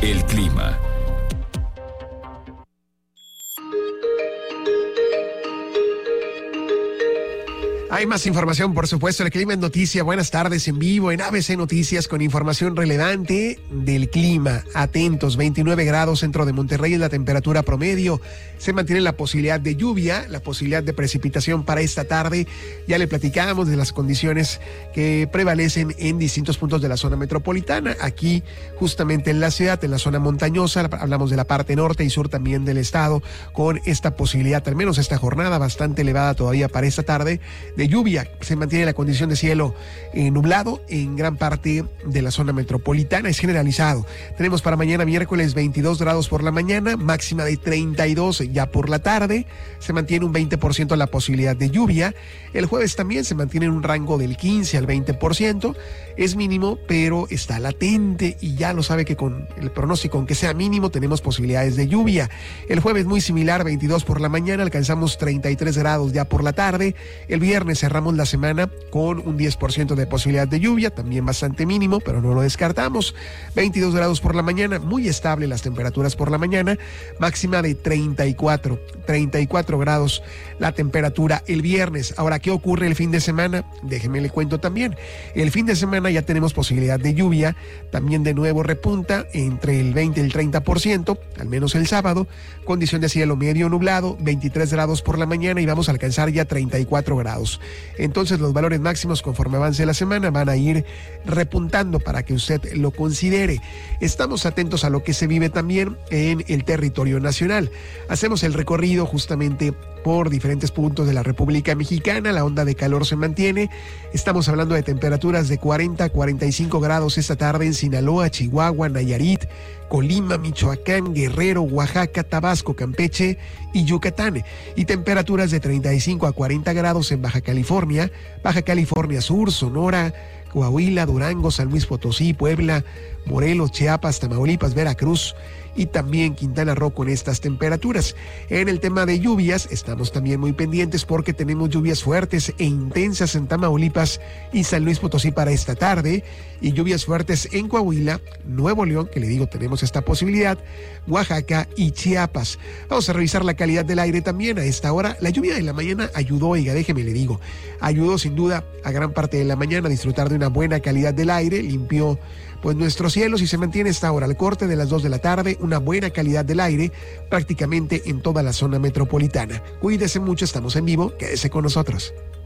El clima. Hay más información, por supuesto. El clima en noticia. Buenas tardes en vivo en ABC Noticias con información relevante del clima. Atentos, 29 grados centro de Monterrey es la temperatura promedio. Se mantiene la posibilidad de lluvia, la posibilidad de precipitación para esta tarde. Ya le platicábamos de las condiciones que prevalecen en distintos puntos de la zona metropolitana. Aquí, justamente en la ciudad, en la zona montañosa, hablamos de la parte norte y sur también del estado, con esta posibilidad, al menos esta jornada bastante elevada todavía para esta tarde, de lluvia. Se mantiene la condición de cielo nublado en gran parte de la zona metropolitana, es generalizado. Tenemos para mañana miércoles 22 grados por la mañana, máxima de 32 ya por la tarde. Se mantiene un 20% la posibilidad de lluvia. El jueves también se mantiene en un rango del 15 al 20%. Es mínimo, pero está latente y ya lo sabe que con el pronóstico, aunque sea mínimo, tenemos posibilidades de lluvia. El jueves muy similar, 22 por la mañana, alcanzamos 33 grados ya por la tarde. El viernes cerramos la semana con un 10% de posibilidad de lluvia, también bastante mínimo, pero no lo descartamos. 22 grados por la mañana, muy estable las temperaturas por la mañana, máxima de 34 grados la temperatura el viernes. Ahora, ¿qué ocurre el fin de semana? Déjeme le cuento también. El fin de semana ya tenemos posibilidad de lluvia, también de nuevo repunta entre el 20 y el 30%, al menos el sábado, condición de cielo medio nublado, 23 grados por la mañana y vamos a alcanzar ya 34 grados. Entonces los valores máximos conforme avance la semana van a ir repuntando para que usted lo considere. Estamos atentos a lo que se vive también en el territorio nacional. Hacemos el recorrido justamente por diferentes puntos de la República Mexicana. La onda de calor se mantiene. Estamos hablando de temperaturas de 40 a 45 grados esta tarde en Sinaloa, Chihuahua, Nayarit, Colima, Michoacán, Guerrero, Oaxaca, Tabasco, Campeche y Yucatán. Y temperaturas de 35 a 40 grados en Baja California Sur, Sonora, Coahuila, Durango, San Luis Potosí, Puebla, Morelos, Chiapas, Tamaulipas, Veracruz y también Quintana Roo con estas temperaturas. En el tema de lluvias, estamos también muy pendientes porque tenemos lluvias fuertes e intensas en Tamaulipas y San Luis Potosí para esta tarde y lluvias fuertes en Coahuila, Nuevo León, que le digo tenemos esta posibilidad, Oaxaca y Chiapas. Vamos a revisar la calidad del aire también a esta hora. La lluvia de la mañana ayudó, oiga, déjeme le digo, ayudó sin duda a gran parte de la mañana a disfrutar de una buena calidad del aire, limpió pues nuestros cielos y se mantiene esta hora al corte de las 2 de la tarde, una buena calidad del aire prácticamente en toda la zona metropolitana. Cuídese mucho, estamos en vivo, quédese con nosotros.